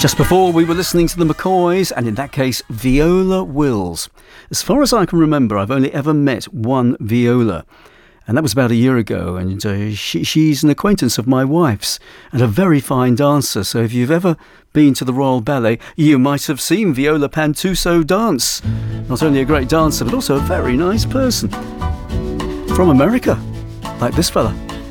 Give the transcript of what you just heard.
Just before, we were listening to the McCoys, and in that case, Viola Wills. As far as I can remember, I've only ever met one Viola, and that was about a year ago, and she's an acquaintance of my wife's, and a very fine dancer. So if you've ever been to the Royal Ballet, you might have seen Viola Pantuso dance. Not only a great dancer, but also a very nice person. From America, like this fella.